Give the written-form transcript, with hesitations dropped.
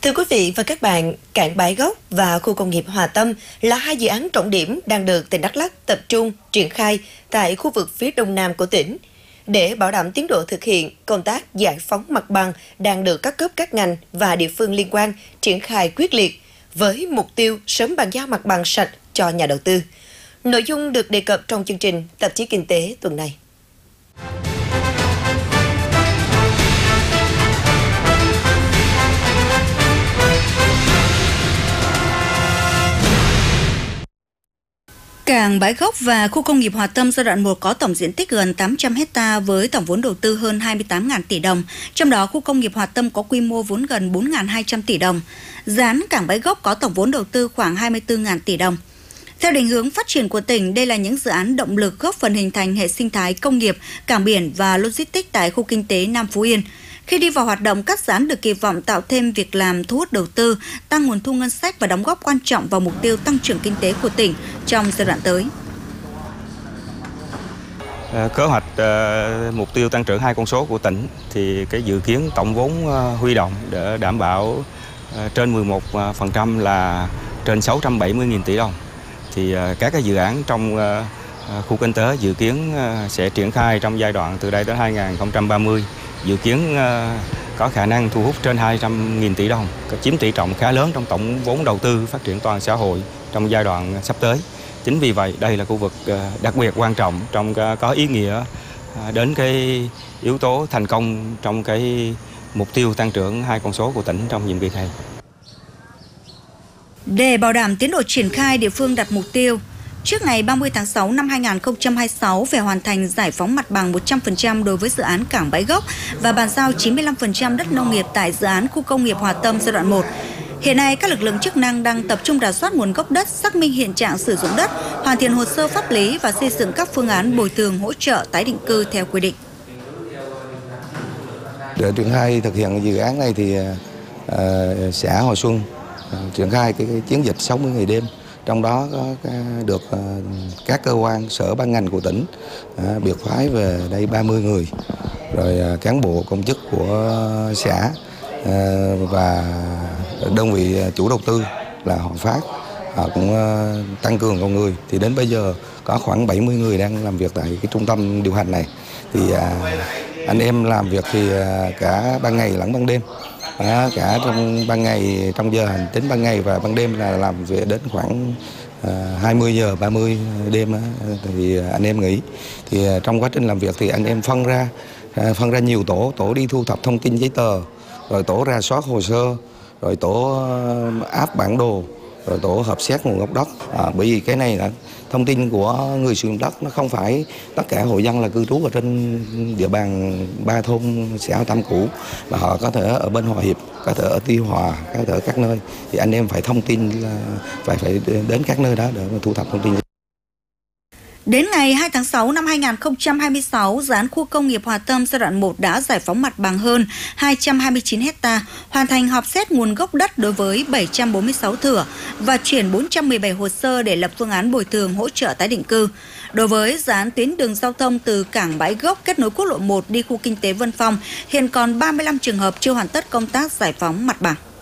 Thưa quý vị và các bạn, cảng Bãi Gốc và khu công nghiệp Hòa Tâm là hai dự án trọng điểm đang được tỉnh Đắk Lắk tập trung triển khai tại khu vực phía đông nam của tỉnh. Để bảo đảm tiến độ thực hiện, công tác giải phóng mặt bằng đang được các cấp các ngành và địa phương liên quan triển khai quyết liệt với mục tiêu sớm bàn giao mặt bằng sạch cho nhà đầu tư. Nội dung được đề cập trong chương trình Tạp chí Kinh tế tuần này. Cảng Bãi Gốc và khu công nghiệp Hòa Tâm giai đoạn 1 có tổng diện tích gần 800 ha với tổng vốn đầu tư hơn 28.000 tỷ đồng. Trong đó, khu công nghiệp Hòa Tâm có quy mô vốn gần 4.200 tỷ đồng. Dự án Cảng Bãi Gốc có tổng vốn đầu tư khoảng 24.000 tỷ đồng. Theo định hướng phát triển của tỉnh, đây là những dự án động lực góp phần hình thành hệ sinh thái công nghiệp, cảng biển và logistics tại khu kinh tế Nam Phú Yên. Khi đi vào hoạt động, các dự án được kỳ vọng tạo thêm việc làm, thu hút đầu tư, tăng nguồn thu ngân sách và đóng góp quan trọng vào mục tiêu tăng trưởng kinh tế của tỉnh trong giai đoạn tới. Kế hoạch mục tiêu tăng trưởng hai con số của tỉnh thì cái dự kiến tổng vốn huy động để đảm bảo trên 11% là trên 670.000 tỷ đồng. Thì các cái dự án trong khu kinh tế dự kiến sẽ triển khai trong giai đoạn từ đây đến 2030. Dự kiến có khả năng thu hút trên 200.000 tỷ đồng, chiếm tỷ trọng khá lớn trong tổng vốn đầu tư phát triển toàn xã hội trong giai đoạn sắp tới. Chính vì vậy, đây là khu vực đặc biệt quan trọng trong có ý nghĩa đến cái yếu tố thành công trong cái mục tiêu tăng trưởng hai con số của tỉnh trong nhiệm kỳ này. Để bảo đảm tiến độ triển khai, địa phương đặt mục tiêu trước ngày 30 tháng 6 năm 2026 phải hoàn thành giải phóng mặt bằng 100% đối với dự án Cảng Bãi Gốc và bàn giao 95% đất nông nghiệp tại dự án khu công nghiệp Hòa Tâm giai đoạn 1. Hiện nay, các lực lượng chức năng đang tập trung rà soát nguồn gốc đất, xác minh hiện trạng sử dụng đất, hoàn thiện hồ sơ pháp lý và xây dựng các phương án bồi thường hỗ trợ tái định cư theo quy định. Để triển khai thực hiện dự án này thì xã Hòa Xuân triển khai cái chiến dịch 60 ngày đêm. Trong đó có được các cơ quan sở ban ngành của tỉnh biệt phái về đây 30 người, rồi cán bộ công chức của xã và đơn vị chủ đầu tư là Hòa Phát, họ cũng tăng cường con người. Thì đến bây giờ có khoảng 70 người đang làm việc tại cái trung tâm điều hành này. Thì anh em làm việc thì cả ban ngày lẫn ban đêm. Cả trong ban ngày, trong giờ hành chính ban ngày và ban đêm là làm việc đến khoảng 20 giờ 30 đêm thì anh em nghỉ. Thì trong quá trình làm việc thì anh em phân ra nhiều tổ đi thu thập thông tin giấy tờ, rồi tổ rà soát hồ sơ, rồi tổ áp bản đồ, rồi tổ hợp xét nguồn gốc đất. Bởi vì cái này là thông tin của người sử dụng đất, nó không phải tất cả hộ dân là cư trú ở trên địa bàn 3 thôn xã Hòa Tâm cũ, mà họ có thể ở bên Hòa Hiệp, có thể ở Tuy Hòa, có thể ở các nơi. Thì anh em phải thông tin là phải đến các nơi đó để mà thu thập thông tin. Đến ngày 2 tháng 6 năm 2026, dự án khu công nghiệp Hòa Tâm giai đoạn 1 đã giải phóng mặt bằng hơn 229 ha, hoàn thành họp xét nguồn gốc đất đối với 746 thửa và chuyển 417 hồ sơ để lập phương án bồi thường hỗ trợ tái định cư. Đối với dự án tuyến đường giao thông từ Cảng Bãi Gốc kết nối quốc lộ 1 đi khu kinh tế Vân Phong, hiện còn 35 trường hợp chưa hoàn tất công tác giải phóng mặt bằng.